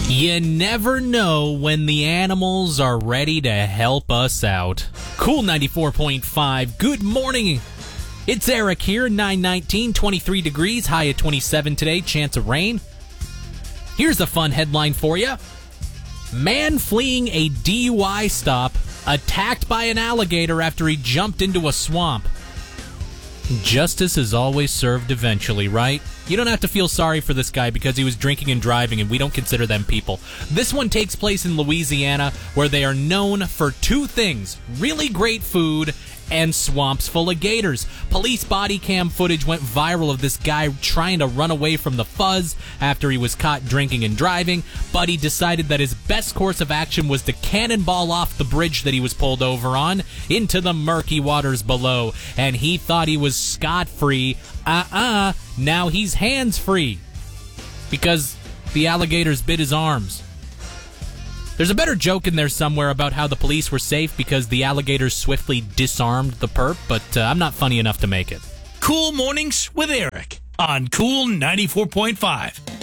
You never know when the animals are ready to help us out. Cool 94.5. Good morning. It's Eric here, 919, 23 degrees, high at 27 today, chance of rain. Here's a fun headline for you. Man fleeing a DUI stop, attacked by an alligator after he jumped into a swamp. Justice is always served eventually, right? You don't have to feel sorry for this guy because he was drinking and driving, and we don't consider them people. This one takes place in Louisiana, where they are known for two things: really great food and swamps full of gators. Police body cam footage went viral of this guy trying to run away from the fuzz after he was caught drinking and driving, but he decided that his best course of action was to cannonball off the bridge that he was pulled over on into the murky waters below, and he thought he was scot-free. Now he's hands-free because the alligators bit his arms. There's a better joke in there somewhere about how the police were safe because the alligators swiftly disarmed the perp, but I'm not funny enough to make it. Cool Mornings with Eric on Cool 94.5.